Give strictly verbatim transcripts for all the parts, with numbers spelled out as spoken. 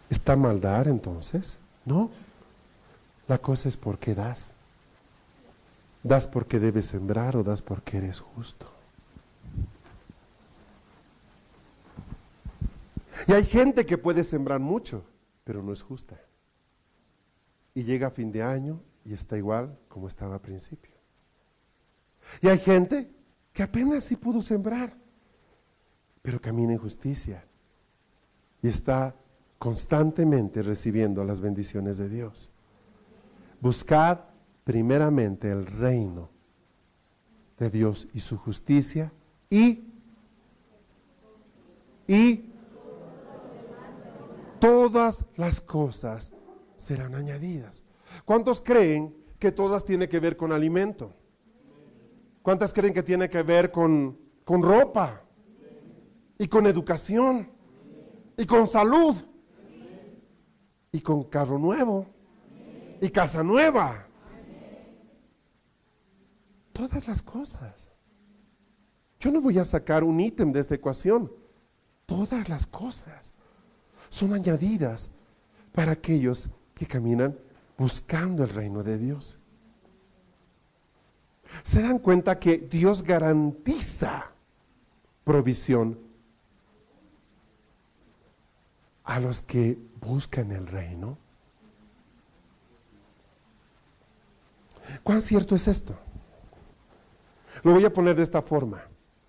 ¿Está mal dar entonces? No. La cosa es por qué das. ¿Das porque debes sembrar o das porque eres justo? Y hay gente que puede sembrar mucho, pero no es justa. Y llega a fin de año y está igual como estaba al principio. Y hay gente que apenas sí pudo sembrar, pero camina en justicia y está constantemente recibiendo las bendiciones de Dios. Buscad primeramente el reino de Dios y su justicia y, y todas las cosas serán añadidas. ¿Cuántos creen que todas tienen que ver con alimento? ¿Cuántas creen que tiene que ver con, con ropa? Y con educación. Y con salud. Y con carro nuevo. Y casa nueva. Todas las cosas. Yo no voy a sacar un ítem de esta ecuación. Todas las cosas son añadidas para aquellos que caminan buscando el reino de Dios. ¿Se dan cuenta que Dios garantiza provisión a los que buscan el reino? ¿Cuán cierto es esto? Lo voy a poner de esta forma.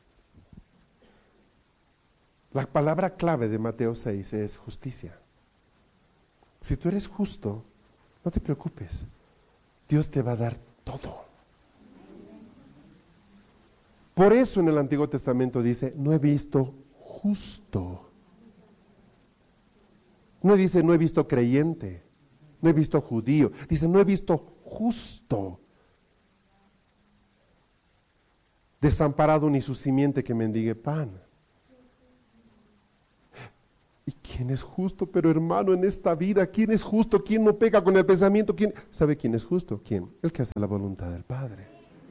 La palabra clave de Mateo seis es justicia. Si tú eres justo, no te preocupes. Dios te va a dar todo. Por eso en el Antiguo Testamento dice, no he visto justo. No dice, no he visto creyente. No he visto judío. Dice, no he visto justo. Desamparado ni su simiente que mendigue pan. ¿Y quién es justo? Pero hermano, en esta vida, ¿quién es justo? ¿Quién no pega con el pensamiento? ¿Quién sabe quién es justo? ¿Quién? El que hace la voluntad del Padre.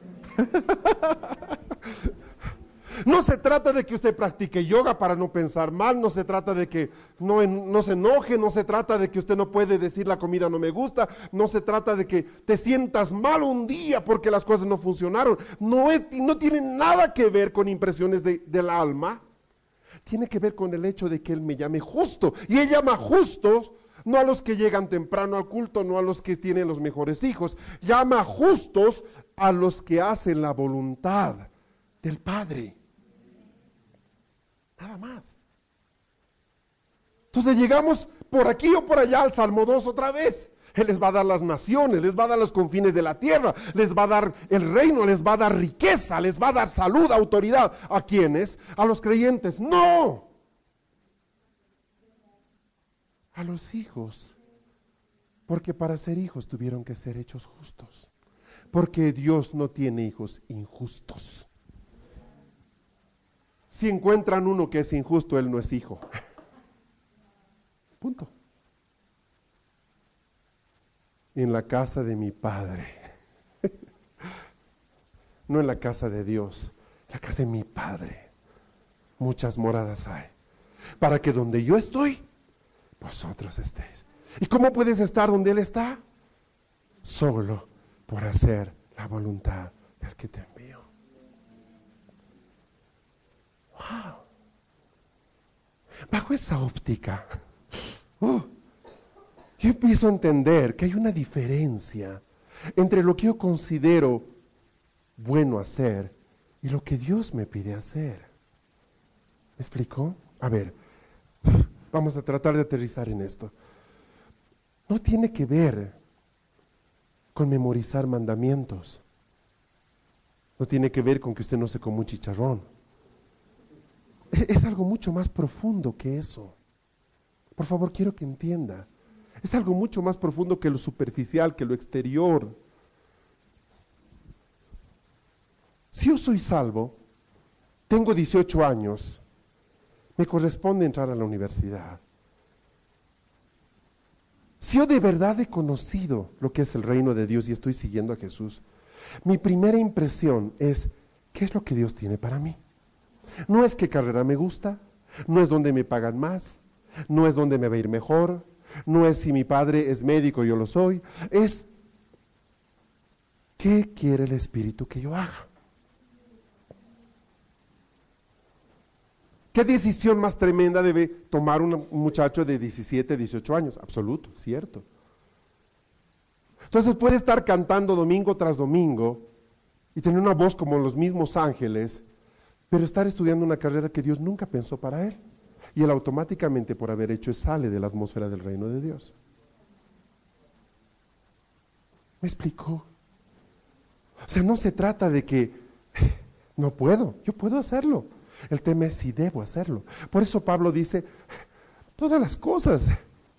No se trata de que usted practique yoga para no pensar mal, no se trata de que no, no se enoje, no se trata de que usted no puede decir la comida no me gusta, no se trata de que te sientas mal un día porque las cosas no funcionaron. No, es, no tiene nada que ver con impresiones de, del alma, tiene que ver con el hecho de que Él me llame justo. Y Él llama justos no a los que llegan temprano al culto, no a los que tienen los mejores hijos, llama justos a los que hacen la voluntad del Padre. Nada más. Entonces llegamos por aquí o por allá al Salmo dos otra vez. Él les va a dar las naciones, les va a dar los confines de la tierra, les va a dar el reino, les va a dar riqueza, les va a dar salud, autoridad. ¿A quiénes? A los creyentes. No. A los hijos. Porque para ser hijos tuvieron que ser hechos justos. Porque Dios no tiene hijos injustos. Si encuentran uno que es injusto, él no es hijo. Punto. En la casa de mi Padre. No en la casa de Dios. La casa de mi Padre. Muchas moradas hay. Para que donde yo estoy, vosotros estéis. ¿Y cómo puedes estar donde Él está? Solo por hacer la voluntad del que te envió. Wow. Bajo esa óptica, uh, yo empiezo a entender que hay una diferencia entre lo que yo considero bueno hacer y lo que Dios me pide hacer. ¿Me explicó? A ver, vamos a tratar de aterrizar en esto. No tiene que ver con memorizar mandamientos. No tiene que ver con que usted no se coma un chicharrón. Es algo mucho más profundo que eso. Por favor, quiero que entienda. Es algo mucho más profundo que lo superficial, que lo exterior. Si yo soy salvo, tengo dieciocho años, me corresponde entrar a la universidad. Si yo de verdad he conocido lo que es el reino de Dios y estoy siguiendo a Jesús, mi primera impresión es, ¿qué es lo que Dios tiene para mí? No es qué carrera me gusta, no es donde me pagan más, no es donde me va a ir mejor, no es si mi padre es médico, yo lo soy, es ¿qué quiere el Espíritu que yo haga? ¿Qué decisión más tremenda debe tomar un muchacho de diecisiete, dieciocho años? Absoluto, cierto. Entonces puede estar cantando domingo tras domingo y tener una voz como los mismos ángeles, pero estar estudiando una carrera que Dios nunca pensó para él. Y él automáticamente, por haber hecho, sale de la atmósfera del reino de Dios. ¿Me explicó? O sea, no se trata de que no puedo, yo puedo hacerlo. El tema es si debo hacerlo. Por eso Pablo dice, todas las cosas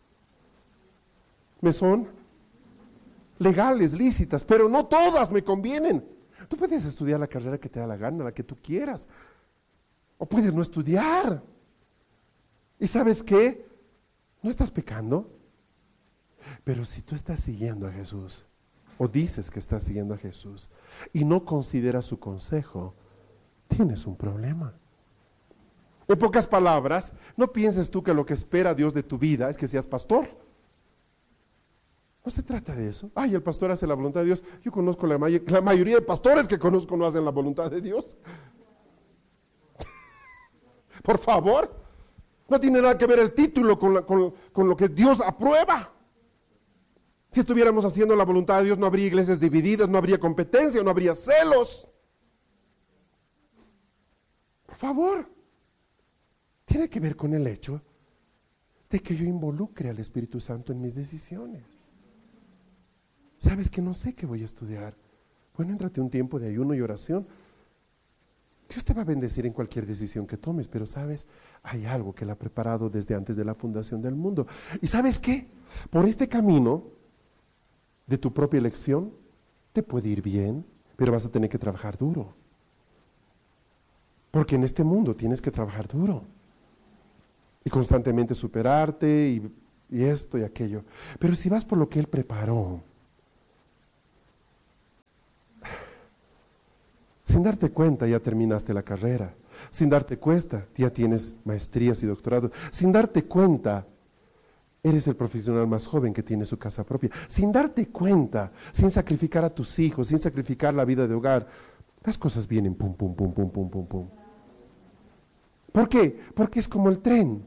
me son legales, lícitas, pero no todas me convienen. Tú puedes estudiar la carrera que te da la gana, la que tú quieras, o puedes no estudiar. ¿Y sabes qué? No estás pecando. Pero si tú estás siguiendo a Jesús, o dices que estás siguiendo a Jesús, y no consideras su consejo, tienes un problema. En pocas palabras, no pienses tú que lo que espera Dios de tu vida es que seas pastor. No se trata de eso. Ay, el pastor hace la voluntad de Dios. Yo conozco la, may- la mayoría de pastores que conozco no hacen la voluntad de Dios. Por favor, no tiene nada que ver el título con, la, con, con lo que Dios aprueba. Si estuviéramos haciendo la voluntad de Dios, no habría iglesias divididas, no habría competencia, no habría celos. Por favor. Tiene que ver con el hecho de que yo involucre al Espíritu Santo en mis decisiones. ¿Sabes que no sé qué voy a estudiar? Bueno, éntrate un tiempo de ayuno y oración. Dios te va a bendecir en cualquier decisión que tomes, pero ¿sabes? Hay algo que Él ha preparado desde antes de la fundación del mundo. ¿Y sabes qué? Por este camino de tu propia elección, te puede ir bien, pero vas a tener que trabajar duro. Porque en este mundo tienes que trabajar duro. Y constantemente superarte y, y esto y aquello. Pero si vas por lo que Él preparó, sin darte cuenta ya terminaste la carrera. Sin darte cuenta ya tienes maestrías y doctorados. Sin darte cuenta eres el profesional más joven que tiene su casa propia. Sin darte cuenta, sin sacrificar a tus hijos, sin sacrificar la vida de hogar, las cosas vienen pum, pum, pum, pum, pum, pum, pum. ¿Por qué? Porque es como el tren.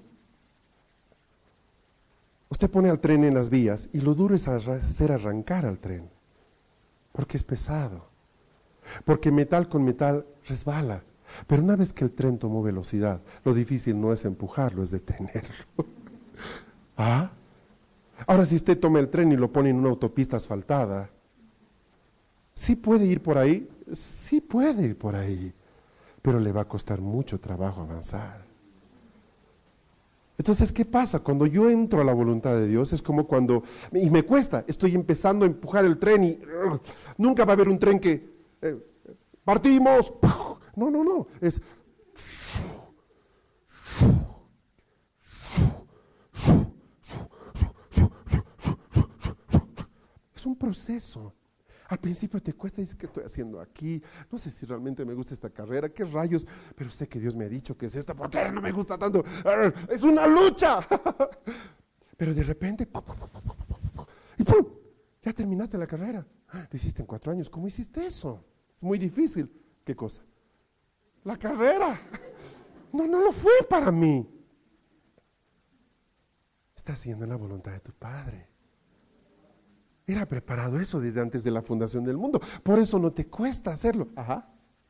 Usted pone al tren en las vías y lo duro es hacer arrancar al tren, porque es pesado, porque metal con metal resbala. Pero una vez que el tren tomó velocidad, lo difícil no es empujarlo, es detenerlo. ¿Ah? Ahora, si usted toma el tren y lo pone en una autopista asfaltada, ¿sí puede ir por ahí? Sí puede ir por ahí, pero le va a costar mucho trabajo avanzar. Entonces, ¿qué pasa? Cuando yo entro a la voluntad de Dios, es como cuando, y me cuesta, estoy empezando a empujar el tren y uh, nunca va a haber un tren que, eh, partimos, no, no, no, es, es un proceso. Al principio te cuesta y dices, ¿qué estoy haciendo aquí? No sé si realmente me gusta esta carrera, qué rayos, pero sé que Dios me ha dicho que es esta, ¿por qué no me gusta tanto? Es una lucha. Pero de repente, y ¡pum! Ya terminaste la carrera. Lo hiciste en cuatro años, ¿cómo hiciste eso? Es muy difícil. ¿Qué cosa? La carrera. No, no lo fue para mí. Estás siguiendo la voluntad de tu Padre. Era preparado eso desde antes de la fundación del mundo. Por eso no te cuesta hacerlo. Ajá.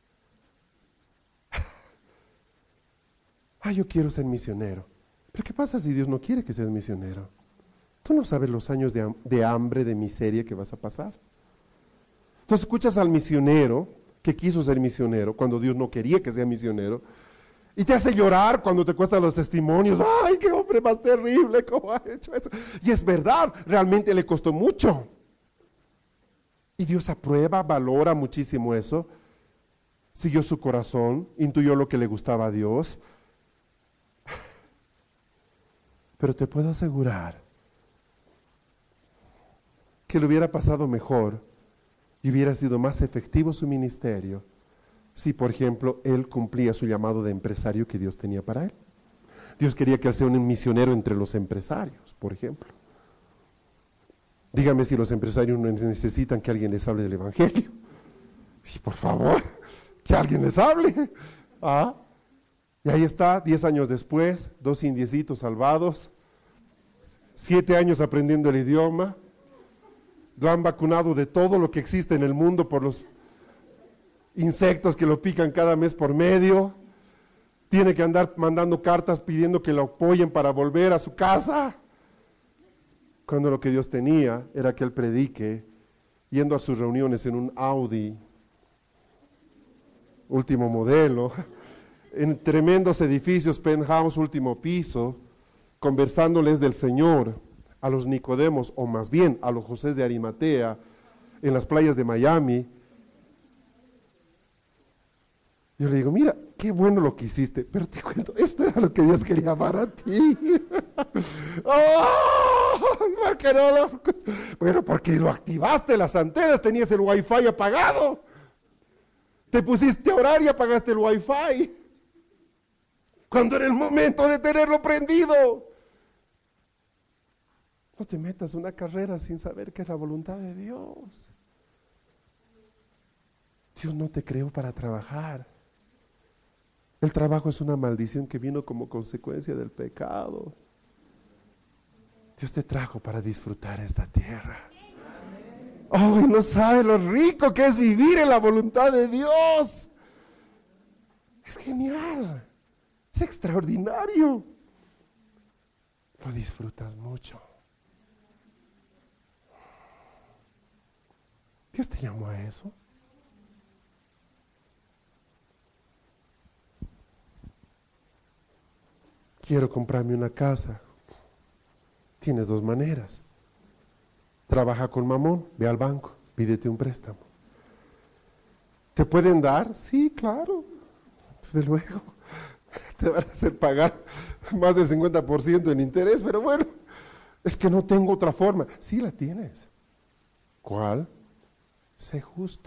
Ah, yo quiero ser misionero. Pero ¿qué pasa si Dios no quiere que seas misionero? Tú no sabes los años de, de hambre, de miseria que vas a pasar. Entonces escuchas al misionero que quiso ser misionero cuando Dios no quería que sea misionero. Y te hace llorar cuando te cuestan los testimonios. ¡Ay, qué hombre más terrible! ¿Cómo ha hecho eso? Y es verdad, realmente le costó mucho. Y Dios aprueba, valora muchísimo eso. Siguió su corazón, intuyó lo que le gustaba a Dios. Pero te puedo asegurar que le hubiera pasado mejor y hubiera sido más efectivo su ministerio si, por ejemplo, él cumplía su llamado de empresario que Dios tenía para él. Dios quería que él sea un misionero entre los empresarios, por ejemplo. Dígame si los empresarios no necesitan que alguien les hable del Evangelio. Sí, por favor, que alguien les hable. ¿Ah? Y ahí está, diez años después, dos indiecitos salvados, siete años aprendiendo el idioma, lo han vacunado de todo lo que existe en el mundo por los insectos que lo pican cada mes por medio, tiene que andar mandando cartas pidiendo que lo apoyen para volver a su casa, cuando lo que Dios tenía era que él predique, yendo a sus reuniones en un Audi, último modelo, en tremendos edificios, penthouse, último piso, conversándoles del Señor a los Nicodemos, o más bien a los José de Arimatea, en las playas de Miami. Yo le digo, mira, qué bueno lo que hiciste, pero te cuento, esto era lo que Dios quería para ti. ¡Oh! ¿Por qué no los... Bueno, porque lo activaste, las antenas, tenías el wifi apagado. Te pusiste a orar y apagaste el wifi. Cuando era el momento de tenerlo prendido. No te metas en una carrera sin saber que es la voluntad de Dios. Dios no te creó para trabajar. El trabajo es una maldición que vino como consecuencia del pecado. Dios te trajo para disfrutar esta tierra. Oh, y no sabe lo rico que es vivir en la voluntad de Dios. Es genial. Es extraordinario. Lo disfrutas mucho. Dios te llamó a eso. Quiero comprarme una casa. Tienes dos maneras. Trabaja con mamón, ve al banco, pídete un préstamo. ¿Te pueden dar? Sí, claro. Desde luego. Te van a hacer pagar más del cincuenta por ciento en interés, pero bueno, es que no tengo otra forma. Sí la tienes. ¿Cuál? Sé justo.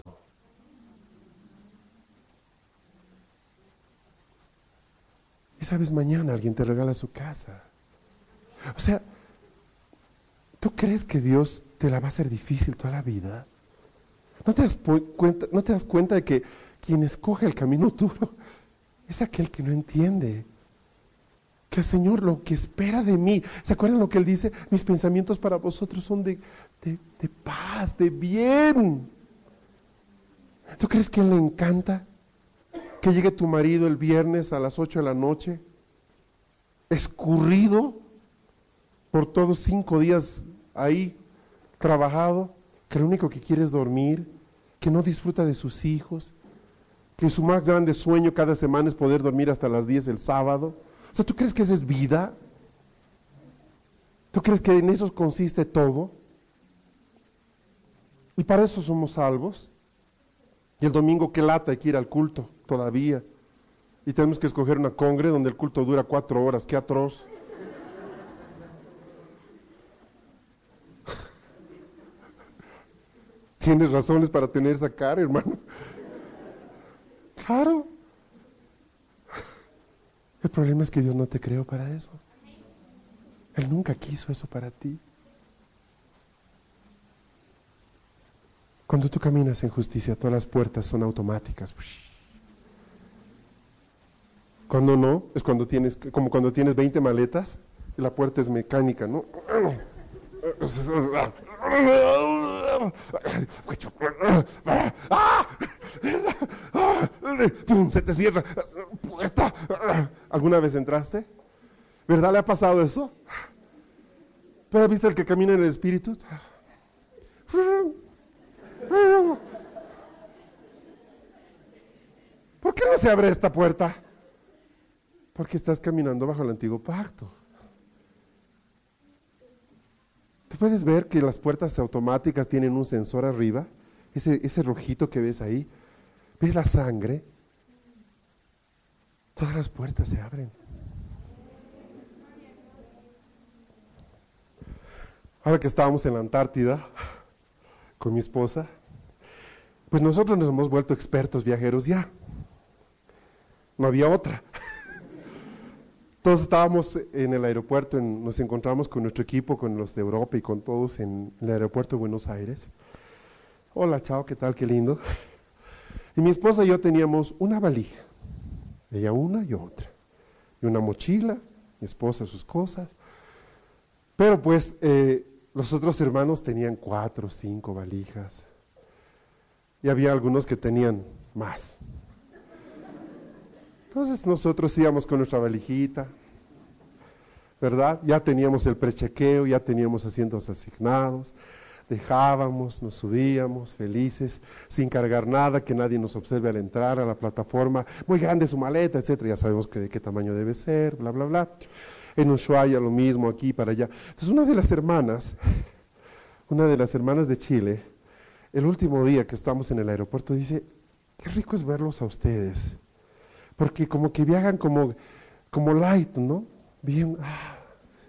Y sabes, mañana alguien te regala su casa. O sea, ¿tú crees que Dios te la va a hacer difícil toda la vida? ¿No te das cuenta, no te das cuenta de que quien escoge el camino duro es aquel que no entiende que el Señor lo que espera de mí? ¿Se acuerdan lo que Él dice? Mis pensamientos para vosotros son de, de, de paz, de bien. ¿Tú crees que a Él le encanta que llegue tu marido el viernes a las ocho de la noche, escurrido por todos cinco días ahí trabajado, que lo único que quiere es dormir, que no disfruta de sus hijos, que su más grande sueño cada semana es poder dormir hasta las diez el sábado? O sea, ¿tú crees que esa es vida? ¿Tú crees que en eso consiste todo? Y para eso somos salvos. Y el domingo, qué lata, hay que ir al culto todavía. Y tenemos que escoger una congre donde el culto dura cuatro horas, qué atroz. Tienes razones para tener esa cara, hermano. Claro. El problema es que Dios no te creó para eso. Él nunca quiso eso para ti. Cuando tú caminas en justicia, todas las puertas son automáticas. Cuando no, es cuando tienes, como cuando tienes veinte maletas y la puerta es mecánica, ¿no? ¡Pum! Se te cierra puerta. ¿Alguna vez entraste? ¿Verdad le ha pasado eso? ¿Pero has visto el que camina en el Espíritu? ¿Por qué no se abre esta puerta? Porque estás caminando bajo el antiguo pacto. ¿Tú puedes ver que las puertas automáticas tienen un sensor arriba? Ese, ese rojito que ves ahí. ¿Ves la sangre? Todas las puertas se abren. Ahora que estábamos en la Antártida con mi esposa, pues nosotros nos hemos vuelto expertos viajeros ya. No había otra. Entonces estábamos en el aeropuerto, en, nos encontramos con nuestro equipo, con los de Europa y con todos en el aeropuerto de Buenos Aires. Hola, chao, ¿qué tal? Qué lindo. Y mi esposa y yo teníamos una valija, ella una y otra, y una mochila, mi esposa sus cosas. Pero pues eh, los otros hermanos tenían cuatro, cinco valijas, y había algunos que tenían más. Entonces nosotros íbamos con nuestra valijita, ¿verdad? Ya teníamos el prechequeo, ya teníamos asientos asignados, dejábamos, nos subíamos felices, sin cargar nada, que nadie nos observe al entrar a la plataforma, muy grande su maleta, etcétera. Ya sabemos que de qué tamaño debe ser, bla, bla, bla. En Ushuaia lo mismo, aquí para allá. Entonces una de las hermanas, una de las hermanas de Chile, el último día que estamos en el aeropuerto dice, qué rico es verlos a ustedes. Porque como que viajan como, como light, ¿no? Bien, ah.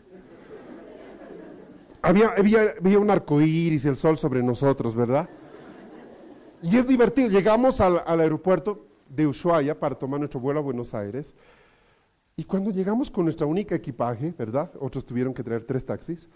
había, había, había un arco iris, el sol sobre nosotros, ¿verdad? Y es divertido. Llegamos al, al aeropuerto de Ushuaia para tomar nuestro vuelo a Buenos Aires. Y cuando llegamos con nuestra única equipaje, ¿verdad? Otros tuvieron que traer tres taxis.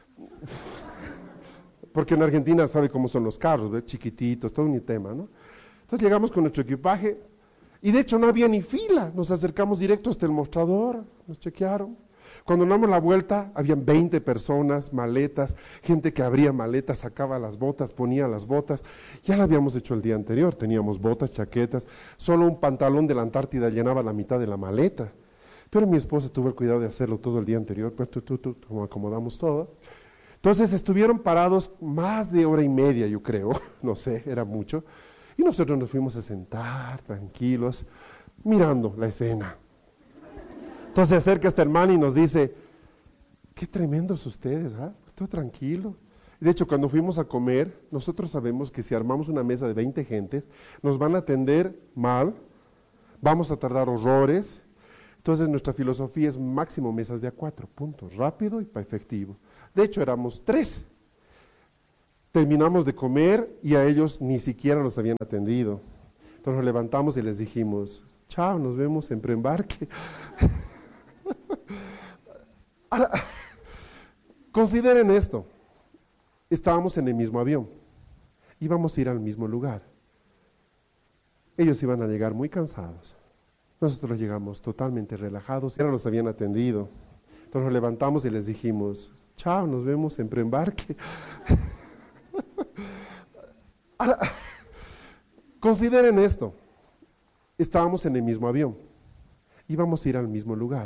Porque en Argentina sabe cómo son los carros, ¿ves? Chiquititos, todo un tema, ¿no? Entonces llegamos con nuestro equipaje. Y de hecho no había ni fila, nos acercamos directo hasta el mostrador, nos chequearon. Cuando damos la vuelta, habían veinte personas, maletas, gente que abría maletas, sacaba las botas, ponía las botas. Ya lo habíamos hecho el día anterior, teníamos botas, chaquetas, solo un pantalón de la Antártida llenaba la mitad de la maleta. Pero mi esposa tuvo el cuidado de hacerlo todo el día anterior, pues tú, tú, tú, como acomodamos todo. Entonces estuvieron parados más de hora y media, yo creo, no sé, era mucho. Y nosotros nos fuimos a sentar tranquilos, mirando la escena. Entonces se acerca esta hermana y nos dice, qué tremendos ustedes, ¿ah? Estoy tranquilo. De hecho, cuando fuimos a comer, nosotros sabemos que si armamos una mesa de veinte gentes, nos van a atender mal, vamos a tardar horrores. Entonces nuestra filosofía es máximo mesas de a cuatro, puntos, rápido y para efectivo. De hecho, éramos tres. Terminamos de comer y a ellos ni siquiera nos habían atendido. Entonces nos levantamos y les dijimos, chao, nos vemos en preembarque. Ahora, consideren esto, estábamos en el mismo avión, íbamos a ir al mismo lugar. Ellos iban a llegar muy cansados, nosotros llegamos totalmente relajados, ya nos habían atendido. Entonces nos levantamos y les dijimos, chao, nos vemos en preembarque. Ahora, consideren esto, estábamos en el mismo avión, íbamos a ir al mismo lugar.